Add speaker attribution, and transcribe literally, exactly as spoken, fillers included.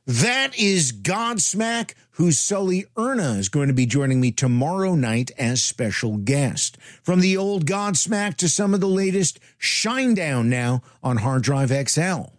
Speaker 1: That is Godsmack, whose Sully Erna is going to be joining me tomorrow night as special guest. From the old Godsmack to some of the latest Shinedown now on Hard Drive X L.